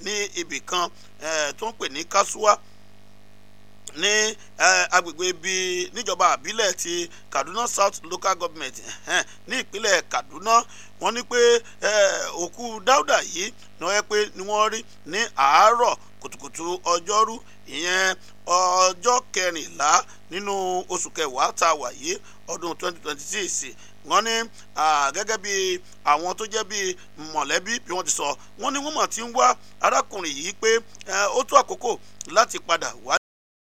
ní ibì kan tó ń pè ní Kasuwa ní agbègbè bíi níjọba àbílẹ̀ ti Kaduna South Local Government ní ìpínlẹ̀ Kaduna. Wọ́n ní pé òkú Dáúdà yìí ni wọ́n rí ní àárọ̀ kùtùkùtù ọjọ́rú, ìyẹn ọjọ́ 14 nínú oṣù kẹwàá tá a wà yìí ọdún 2026. Wọ́n ní gẹ́gẹ́ bí àwọn tó jẹ́ bí mọ̀lẹ́bí bí wọ́n ti sọ, wọ́n ní wọ́n mà ti ń wá arákùnrin yìí pé ó tó àkókò láti padà wá